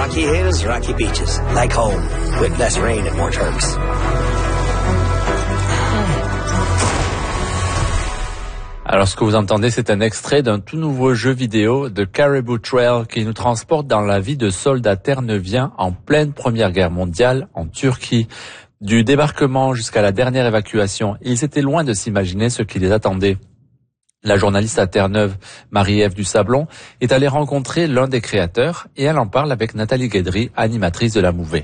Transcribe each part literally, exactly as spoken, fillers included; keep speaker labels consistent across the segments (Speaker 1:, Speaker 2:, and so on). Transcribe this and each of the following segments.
Speaker 1: Rocky hills, rocky beaches, like home, with less rain and more turks.
Speaker 2: Alors, ce que vous entendez, c'est un extrait d'un tout nouveau jeu vidéo de Caribou Trail qui nous transporte dans la vie de soldats terre-neuviens en pleine Première Guerre mondiale en Turquie. Du débarquement jusqu'à la dernière évacuation, ils étaient loin de s'imaginer ce qui les attendait. La journaliste à Terre-Neuve, Marie-Ève Dusablon, est allée rencontrer l'un des créateurs et elle en parle avec Nathalie Guédry, animatrice de la Mouvée.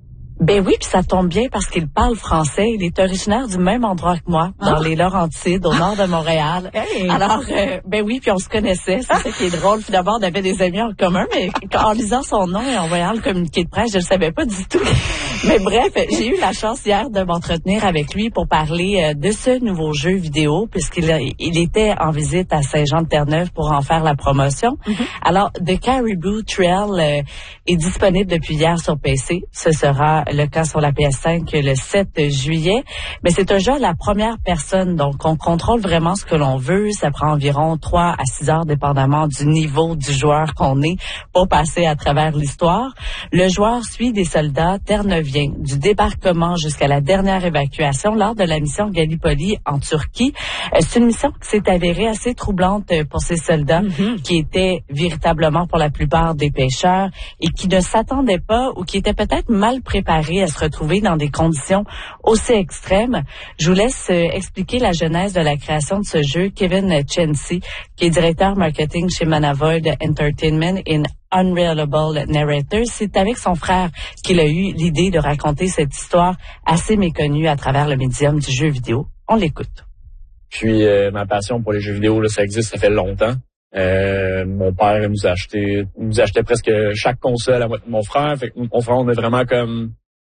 Speaker 3: Ben oui, puis ça tombe bien parce qu'il parle français. Il est originaire du même endroit que moi, dans ah. les Laurentides, au nord de Montréal. Hey. Alors, euh, ben oui, puis on se connaissait. C'est ça qui est drôle. Finalement, on avait des amis en commun, mais en lisant son nom et en voyant le communiqué de presse, je ne le savais pas du tout. Mais bref, j'ai eu la chance hier de m'entretenir avec lui pour parler de ce nouveau jeu vidéo, puisqu'il a, il était en visite à Saint-Jean-de-Terre-Neuve pour en faire la promotion. Mm-hmm. Alors, The Caribou Trail euh, est disponible depuis hier sur P C. Ce sera le cas sur la P S cinq le sept juillet. Mais c'est un jeu à la première personne, donc on contrôle vraiment ce que l'on veut. Ça prend environ trois à six heures, dépendamment du niveau du joueur qu'on est, pour passer à travers l'histoire. Le joueur suit des soldats terre-neuviens du débarquement jusqu'à la dernière évacuation lors de la mission Gallipoli en Turquie. C'est une mission qui s'est avérée assez troublante pour ces soldats mm-hmm. qui étaient véritablement pour la plupart des pêcheurs et qui ne s'attendaient pas ou qui étaient peut-être mal préparés à se retrouver dans des conditions aussi extrêmes. Je vous laisse euh, expliquer la genèse de la création de ce jeu. Kevin Chency, qui est directeur marketing chez Manavoid Entertainment et Unreliable Narrator, c'est avec son frère qu'il a eu l'idée de raconter cette histoire assez méconnue à travers le médium du jeu vidéo. On l'écoute.
Speaker 4: Puis euh, ma passion pour les jeux vidéo, là, ça existe, ça fait longtemps. Euh, mon père nous a acheté, nous achetait presque chaque console à mon frère. Fait que mon frère, on a vraiment comme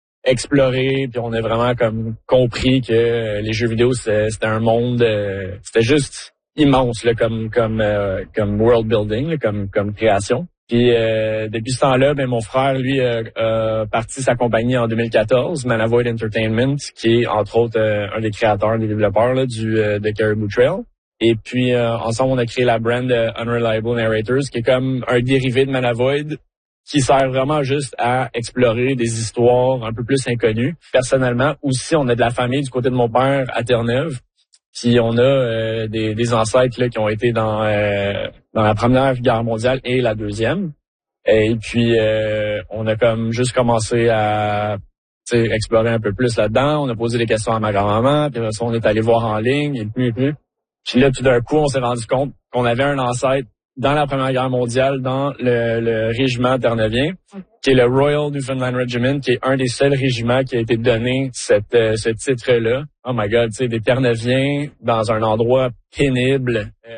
Speaker 4: exploré, puis on a vraiment comme compris que les jeux vidéo c'était, c'était un monde, euh, c'était juste immense là, comme comme euh, comme world building, là, comme comme création. Puis euh, depuis ce temps-là, ben mon frère lui a euh, euh, parti sa compagnie en deux mille quatorze, Manavoid Entertainment, qui est entre autres euh, un des créateurs, des développeurs là, du euh, de Caribou Trail. Et puis euh, ensemble on a créé la brand euh, Unreliable Narrators, qui est comme un dérivé de Manavoid, qui sert vraiment juste à explorer des histoires un peu plus inconnues. Personnellement, aussi, on a de la famille du côté de mon père à Terre-Neuve, puis on a euh, des, des ancêtres là, qui ont été dans euh, dans la Première Guerre mondiale et la Deuxième. Et puis, euh, on a comme juste commencé à explorer un peu plus là-dedans. On a posé des questions à ma grand-maman, puis on est allé voir en ligne, et plus et plus. Puis là, tout d'un coup, on s'est rendu compte qu'on avait un ancêtre dans la Première Guerre mondiale, dans le, le régiment terre-neuvien, qui est le Royal Newfoundland Regiment, qui est un des seuls régiments qui a été donné cette, euh, ce titre-là. Oh my God, tu sais, des terre-neuviens dans un endroit pénible. Euh...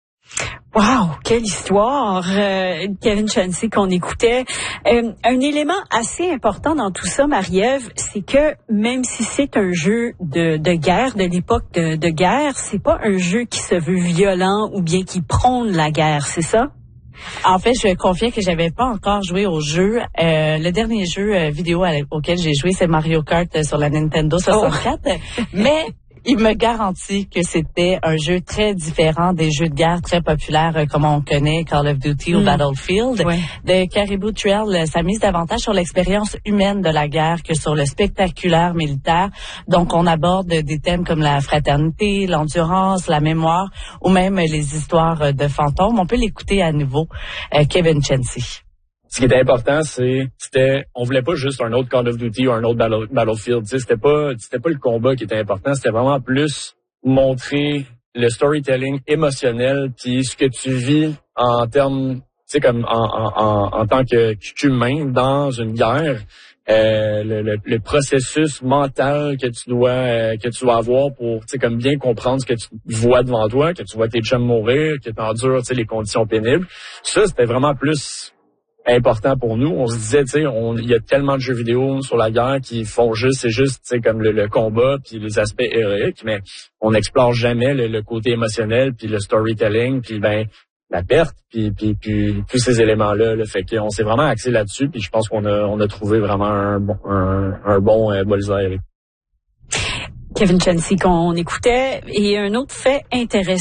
Speaker 5: Wow, quelle histoire, euh, Kevin Chency qu'on écoutait. Euh, un élément assez important dans tout ça, Marie-Ève, c'est que même si c'est un jeu de, de guerre, de l'époque de, de guerre, c'est pas un jeu qui se veut violent ou bien qui prône la guerre, c'est ça?
Speaker 3: En fait, je confiais que j'avais pas encore joué au jeu. Euh, le dernier jeu euh, vidéo auquel j'ai joué, c'est Mario Kart euh, sur la Nintendo soixante-quatre. Oh. Mais il me garantit que c'était un jeu très différent des jeux de guerre très populaires euh, comme on connaît, Call of Duty mm. ou Battlefield. Ouais. De Caribou Trail, ça mise davantage sur l'expérience humaine de la guerre que sur le spectaculaire militaire. Donc, on aborde des thèmes comme la fraternité, l'endurance, la mémoire ou même les histoires de fantômes. On peut l'écouter à nouveau, euh, Kevin Chency.
Speaker 4: Ce qui était important, c'est, c'était, on voulait pas juste un autre Call of Duty ou un autre Battle, Battlefield. Tu sais, c'était pas, c'était pas le combat qui était important. C'était vraiment plus montrer le storytelling émotionnel, puis ce que tu vis en termes, tu sais, comme en, en, en, en tant que qu'humain dans une guerre. Euh, le, le, le processus mental que tu dois euh, que tu dois avoir pour, tu sais, comme bien comprendre ce que tu vois devant toi, que tu vois tes chums mourir, que tu endures, tu sais, les conditions pénibles. Ça, c'était vraiment plus important pour nous. On se disait, tu sais, il y a tellement de jeux vidéo sur la guerre qui font juste, c'est juste, tu sais, comme le, le combat puis les aspects héroïques, mais on n'explore jamais le, le côté émotionnel puis le storytelling puis ben la perte puis puis puis tous ces éléments-là. Là, fait qu'on s'est vraiment axé là-dessus puis je pense qu'on a on a trouvé vraiment un bon un, un bon euh, bullseye.
Speaker 5: Kevin Chency qu'on écoutait et un autre fait intéressant.